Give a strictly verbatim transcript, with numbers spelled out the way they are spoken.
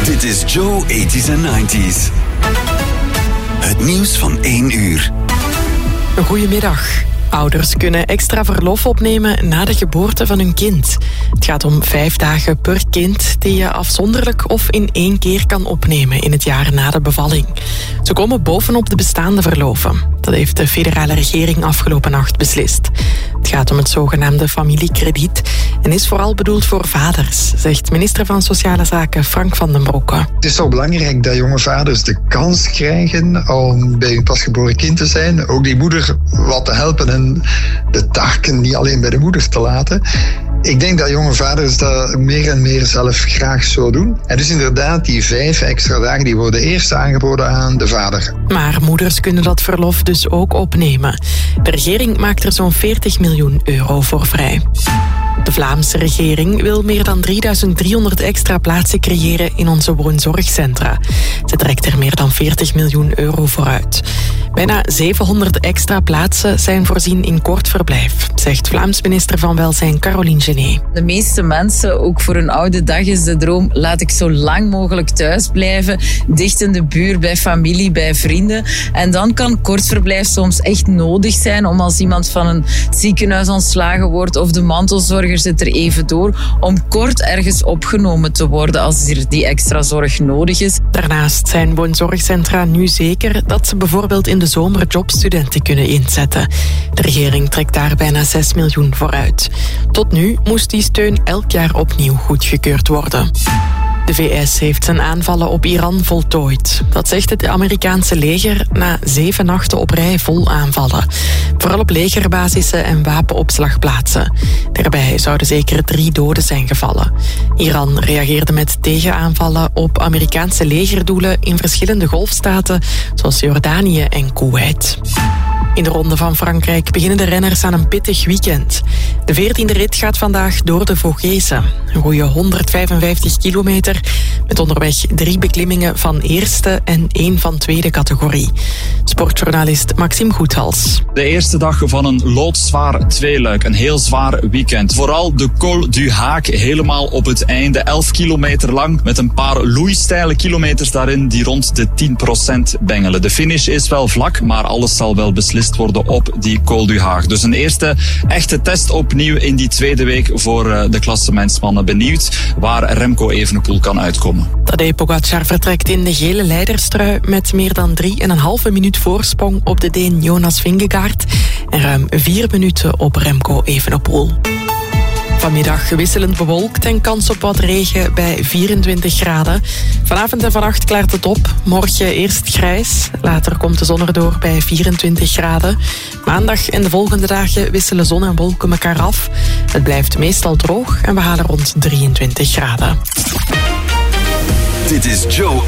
Dit is Joe eighties en nineties. Het nieuws van één uur. Goedemiddag. Ouders kunnen extra verlof opnemen na de geboorte van hun kind. Het gaat om vijf dagen per kind die je afzonderlijk of in één keer kan opnemen in het jaar na de bevalling. Ze komen bovenop de bestaande verloven. Dat heeft de federale regering afgelopen nacht beslist. Het gaat om het zogenaamde familiekrediet en is vooral bedoeld voor vaders, zegt minister van Sociale Zaken Frank van den Broeke. Het is zo belangrijk dat jonge vaders de kans krijgen om bij hun pasgeboren kind te zijn. Ook die moeder wat te helpen en de taken niet alleen bij de moeder te laten. Ik denk dat jonge vaders dat meer en meer zelf graag zo doen. En dus inderdaad, die vijf extra dagen die worden eerst aangeboden aan de vader. Maar moeders kunnen dat verlof dus ook opnemen. De regering maakt er zo'n veertig miljoen euro voor vrij. De Vlaamse regering wil meer dan drieduizend driehonderd extra plaatsen creëren in onze woonzorgcentra. Ze trekt er meer dan veertig miljoen euro voor uit. Bijna zevenhonderd extra plaatsen zijn voorzien in kort verblijf, zegt Vlaams minister van Welzijn Caroline Genet. De meeste mensen, ook voor een oude dag is de droom, laat ik zo lang mogelijk thuis blijven, dicht in de buurt, bij familie, bij vrienden. En dan kan kort verblijf soms echt nodig zijn om als iemand van een ziekenhuis ontslagen wordt of de mantelzorger zit er even door, om kort ergens opgenomen te worden als er die extra zorg nodig is. Daarnaast zijn woonzorgcentra nu zeker dat ze bijvoorbeeld in de zomer jobstudenten kunnen inzetten. De regering trekt daar bijna zes miljoen voor uit. Tot nu moest die steun elk jaar opnieuw goedgekeurd worden. De V S heeft zijn aanvallen op Iran voltooid. Dat zegt het Amerikaanse leger na zeven nachten op rij vol aanvallen. Vooral op legerbasissen en wapenopslagplaatsen. Daarbij zouden zeker drie doden zijn gevallen. Iran reageerde met tegenaanvallen op Amerikaanse legerdoelen in verschillende golfstaten, zoals Jordanië en Kuwait. In de Ronde van Frankrijk beginnen de renners aan een pittig weekend. De veertiende rit gaat vandaag door de Vogezen. Een goede honderdvijfenvijftig kilometer met onderweg drie beklimmingen van eerste en één van tweede categorie. Sportjournalist Maxime Goethals. De eerste dag van een loodzwaar tweeluik, een heel zwaar weekend. Vooral de Col du Haak helemaal op het einde, elf kilometer lang met een paar loeisteile kilometers daarin die rond de tien procent bengelen. De finish is wel vlak, maar alles zal wel beslist worden op die Col du Haag. Dus een eerste echte test opnieuw in die tweede week voor de klassementsmannen. Benieuwd waar Remco Evenepoel kan uitkomen. Tadej Pogacar vertrekt in de gele leiderstrui met meer dan drie en een halve minuut voorsprong op de Deen Jonas Vingegaard en ruim vier minuten op Remco Evenepoel. Vanmiddag wisselend bewolkt en kans op wat regen bij vierentwintig graden. Vanavond en vannacht klaart het op. Morgen eerst grijs. Later komt de zon erdoor bij vierentwintig graden. Maandag en de volgende dagen wisselen zon en wolken elkaar af. Het blijft meestal droog en we halen rond drieëntwintig graden. Dit is Joe